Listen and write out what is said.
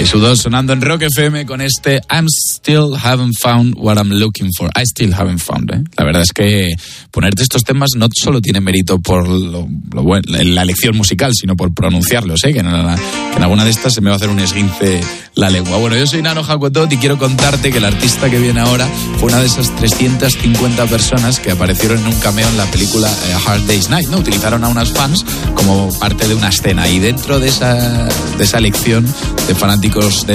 Jesús sonando en Rock FM con este I'm still haven't found what I'm looking for. I still haven't found, ¿eh? La verdad es que ponerte estos temas no solo tiene mérito por lo bueno, la elección musical, sino por pronunciarlos, ¿eh? Que en alguna de estas se me va a hacer un esguince la lengua. Bueno, yo soy Nano Jacotot y quiero contarte que el artista que viene ahora fue una de esas 350 personas que aparecieron en un cameo en la película Hard Day's Night, ¿no? Utilizaron a unas fans como parte de una escena y dentro de esa elección de fanáticos de